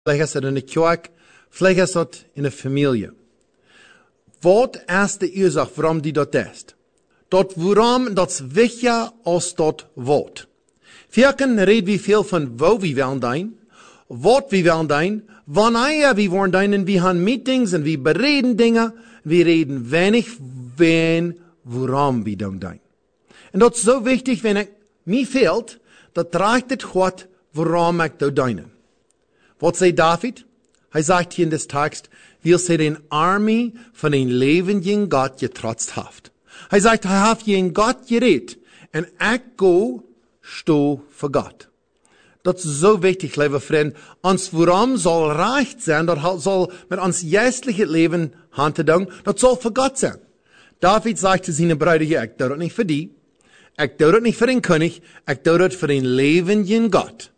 Vielleicht is het in de kerk, vielleicht is het in de familie. Wat is de oorzaak waarom die dat is? Dat waarom, dat is wichtiger als dat wat. Vierken reden we veel van wo we willen doen, wat we willen doen, wanneer we willen doen, en we hebben meetings en we bereden dingen, we reden weinig van waarom we doen. En dat is zo wichtig, wenn ik mij fehlt, dat draagt het God waarom ik dat doen. Wat zei David? Hij zegt hier in deze tekst, wir zijn een army van een levenden God getrotst heeft. Hij zegt, hij heeft je in God gereed, en ik go sto voor God. Dat is zo wichtig, lieve vriend. Ons waarom zal recht zijn, dat zal met ons geestelijke leven hand te doen, dat zal voor God zijn. David zegt te zijn bruiden, ik doe dat niet voor die, ik doe dat niet voor een koning, ik doe dat voor een levenden God.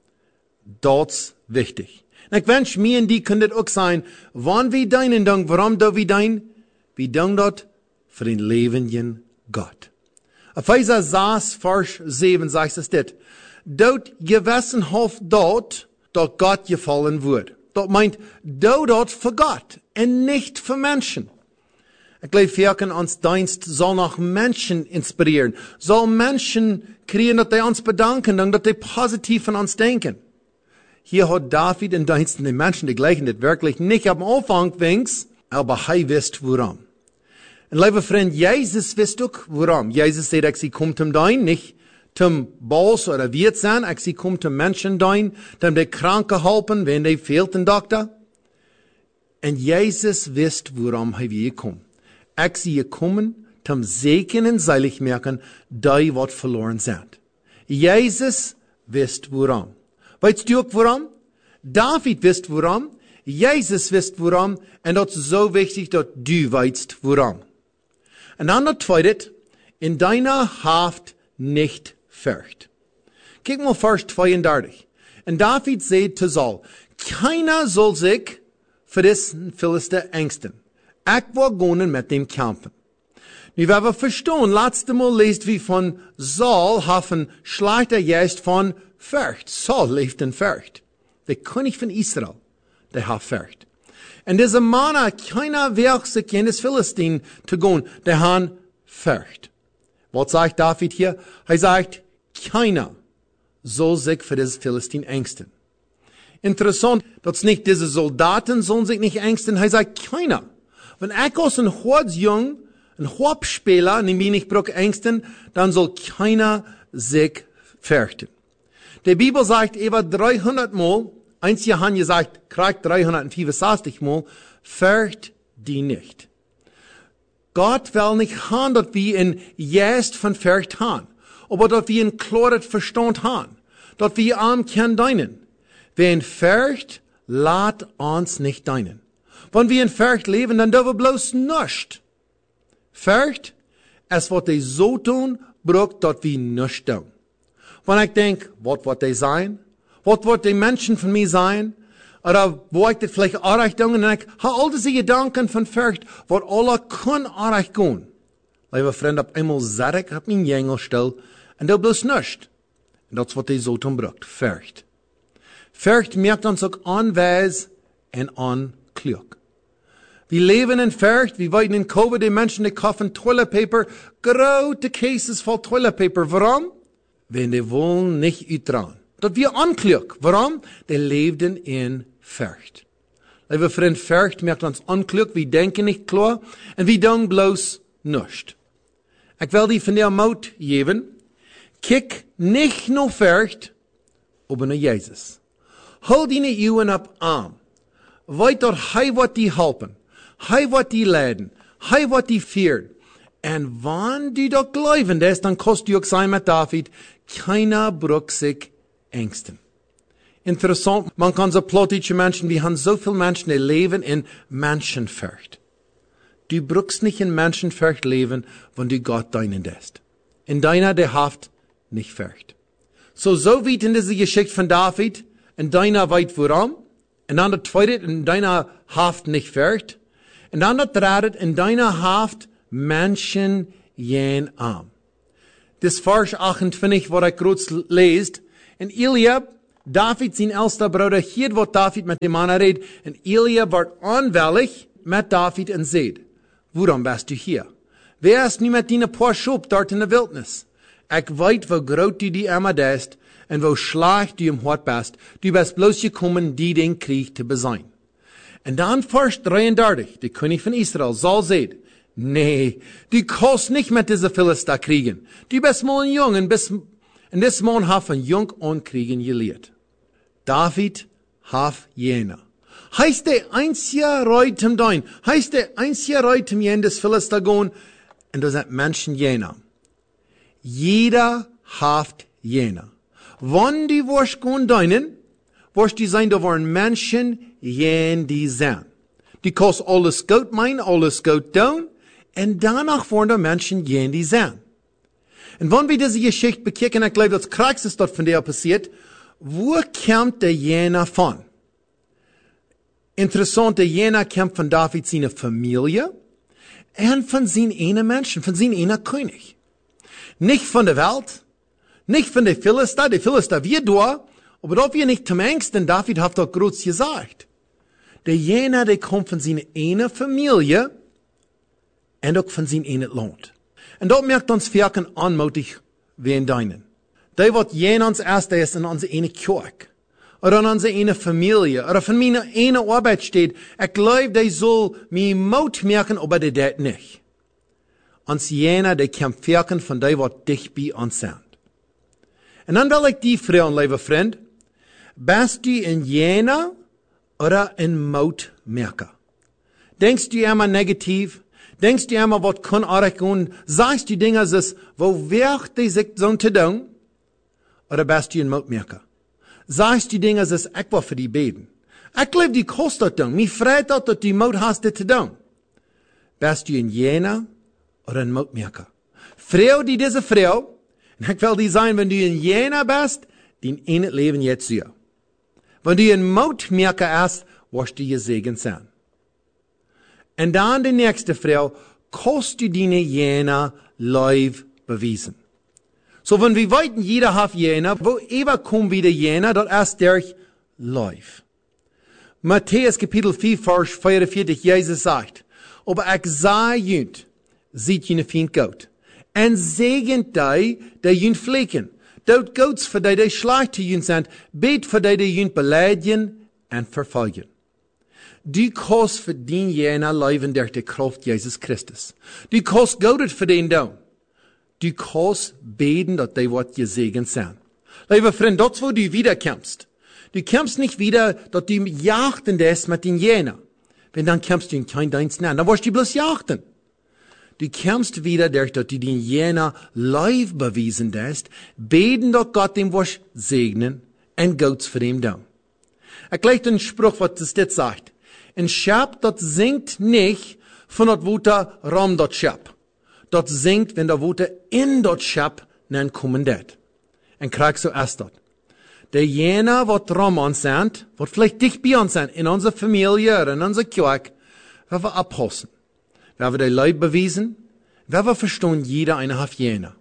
Dat is wichtig. En ik wens, mij en die kunnen het ook zijn, wanneer we doen en doen, waarom doen we doen? We doen dat voor een levenden God. Epheser 6, vers 7 zegt es dit. Dat gewissenhaft dat God gevallen wordt. Dat meint, doe dat voor God en niet voor mensen. Ik geloof werken ons dienst zal nog mensen inspireren. Zal mensen creëren dat die ons bedanken, dan dat die positief van ons denken. Hier hat David in diensten die Menschen, die gleichen das wirklich nicht am Anfang wenigstens, aber hij wist waarom. En lieve vriend, Jezus wist ook waarom. Jezus zei, ik zie kom zum Dein, nicht zum Boss oder Wirt sein, ik zie kom zum Menschen Dein, dem die Kranke helpen, wenn die fehlt een dokter. En Jezus wist waarom hij weer komt. Ik zie je komen, zum Segen en seilig merken, die wat verloren zijn. Jezus wist waarom. Weet je ook waarom? David wist waarom, Jezus wist waarom, en dat is zo wichtig dat du weet waarom. En dan dat tweede, in deiner Haft nicht fürcht. Kijk mal vers 32. En David zei te Saul, keiner soll sich für diesen Philister ängsten. Ik wil gaan met dem kampen. Nu, wat we verstaan, laatste mal leest wie van Saul hafen schlechter geest van Furcht. Saul leeft in Furcht. De koning van Israël, der hat Furcht. En deze mannen, keiner werkt zich in des Philistien te gaan, der han Furcht. Wat zegt David hier? Hij zegt, keiner soll sich für des Philistien ängsten. Interessant, dat is niet deze soldaten sollen sich nicht ängsten, hij zegt, keiner. Wenn ik als een Godsjong, een Hopspeler, en ich brauch ängsten, dann soll keiner sich fürchten. Die Bibel sagt über 300 Mal, eins Johannes sagt, kriegt 364 Mal, fürcht die nicht. Gott will nicht haben, dass wir ein Geist von Furcht haben, aber dass wir ein klares Verstand haben, dass wir am können dienen. Wer in Furcht, lasst uns nicht dienen. Wenn wir in Furcht leben, dann dürfen wir bloß nichts. Furcht ist, was die so tun, braucht, dass wir nichts tun. Wenn ich denke, was wird die sein? Was wird die Menschen von mir sein? Oder wo ich das vielleicht auch tun? Und ich habe all diese Gedanken von Furcht, was alle können auch gehen. Liebe Freunde, auf einmal sage ich, mein Jengel still, und da bloß nichts. Und das ist, was die so tun braucht. Furcht. Furcht merkt uns auch anweis und anklug. Wir leben in Furcht, wir weiden in Covid, die Menschen, die kaufen Toilet Paper, große Cases voll Toilet Paper. Warum? Wenn die wollen nicht uitdragen. Dat wir anklug. Warum? Die lebten in Furcht. Liebe Freund, Furcht merkt uns anklug, wir denken nicht klar, und wir doen bloß nichts. Ich will die von der Maut geben. Kijk nicht nur Furcht, aber naar Jesus. Hol die Uwen ab arm. Weet dat hij wat die helpen. Hij wat die leiden. Hij wat die viert. En wanneer die dat geloven is, dan kost je ook zijn met David, keiner braucht sich ängsten. Interessant, man kann so plötzlich Menschen, wir haben so viele Menschen, die leben in Menschenfurcht. Du brauchst nicht in Menschenfurcht leben, wenn du Gott dienen lässt. In deiner der Haft nicht Furcht. So weit in diese Geschichte von David, in deiner weit warum, und dann der zweite, in deiner Haft nicht Furcht, und dann der dritte, in deiner Haft Menschen jen arm. Das Vers 28, was ich kurz lest, in Eliab David, zijn älster broeder, hier wat David met die mannen reed, en Elia wordt aanwellig met David en zegt, waarom bist du hier? Wer is nu met die paar schoop dort in de wildnis? Ik weet, hoe groot du die immer bist, en hoe slecht du im hart bist. Du bist bloos gekommen, die den Krieg te bezien. En dan vers 33, de koning van Israël, zal zeggen, nee, du kannst nicht mit diese Philister kriegen. Du bist mal ein Jung, en des man hat von jung an kriegen geleerd. David hat jener. Heißt der einzige Reutem dein, heißt der einzige Reutem jen des Philister gehen, und da sind Menschen jener. Jeder hat jener. Wann die wirst gehen deinen, wirst die sein, da waren Menschen jen die sind. Die kost alles gut meinen, alles gut tun, und danach waren da Menschen jen die sind. Und wenn wir diese Geschichte bekicken, ich glaube, das Krax ist dort von der passiert, wo kommt der jener von? Interessant, der jener kommt von David seiner Familie und von seinen einen Menschen, von seinem einen König. Nicht von der Welt, nicht von der Philister wir da, aber doch wir nicht zum Angst, denn David hat doch groß gesagt. Der jener, der kommt von seiner einen Familie und auch von seinem einen Land. Und dort merkt uns Vierken anmutig wie in deinen. Der wird jener uns erst ist in unsere eine Kirche. Oder in unsere eine Familie. Oder von meiner eine Arbeit steht. Ich glaube, der soll mir Mut merken, aber der das nicht. Uns jener, der kann Vierken von der, was dich bei uns sind. Und dann will ich die fragen, lieber Freund. Bist du in jener oder in Mut merken? Denkst du immer negativ? Denkst du immer, was kann ich tun? Sagst du Dinge, wo wird die sich so zu tun? Oder bist du ein Mutmerker? Sagst du Dinge, ich will für die beten. Ich glaube, die kostet das. Mir freut das, dass du Mut hast, das zu tun. Bist du ein Jener oder ein Mutmerker? Frau, die diese Frau, und ich will die sein, wenn du ein Jener bist, dein innerliches Leben jetzt hier. Wenn du ein Mutmerker bist, wirst du gesegnet sein. Und dann die nächste Frau, kannst du deine Jener live beweisen. So, wenn wir weiten, jeder hat Jener, wo immer kommt wieder Jener, dort erst durch live. Matthäus Kapitel 4, Vers 44, Jesus sagt, aber ich sah jünt, sieht jene Feind gut. En segent die jünt flicken. Dort Gottes für die schlecht zu jünt sind, bet für die jünt beleidigen und verfolgen. Du kannst für den jener leben durch die Kraft Jesus Christus. Du kannst Gott für den tun. Du kannst beten, dass die Wort gesegnet sind. Lieber Freund, dort wo du wiederkommst. Du kommst nicht wieder, dass du jachten das mit den jener. Wenn dann kommst du in kein Dienst nennen, dann wirst du bloß jachten. Du kommst wieder, durch dass du den jener live bewiesen hast, beten, dass Gott dem was segnen und Gott für ihn tun. Ich gleich den Spruch, was das jetzt sagt. Ein Schab, das singt nicht von dat Wuter ram dat Schab. Dat singt, wenn der Wuter in dat Schab nen kommen det. En krieg so erst dat. Der jener, wat ram uns sind, wat vielleicht dich bei uns sind, in unserer Familie oder in unserer Kirche, werden wir abhossen. Werden wir die Leib bewiesen, werden wir verstehen, jeder eine hat jener.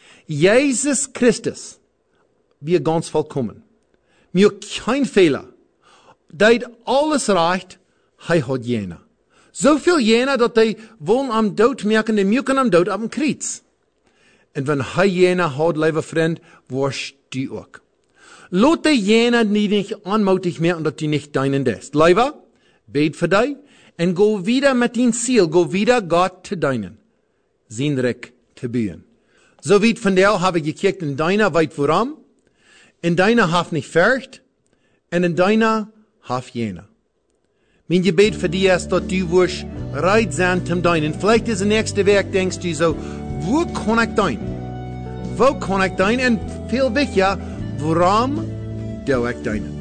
Jesus Christus, wir ganz vollkommen. Mir kein Fehler. Der alles reicht, hat jener. So viel jener, dass die wollen am Tod merken, die merken am Tod am Kreuz. Und wenn jener hat, lieber Freund, wirst du auch. Lot die jener nicht anmutig merken, dass die nicht deinen des. Lieber, bet für dich, und go wieder mit dein Ziel, go wieder Gott zu deinen. Sein Reck zu bühen. So wie von der habe ich gekickt, in deiner weit voran, in deiner haf nicht fürcht, und in deiner haf jener. Mein Gebet für dich ist, dass du wirst reit sein zum Deinen. Vielleicht ist das nächste Werk, denkst du so, wo kann ich dein? Wo kann ich dein? Und viel wichtiger, warum do ich deinen?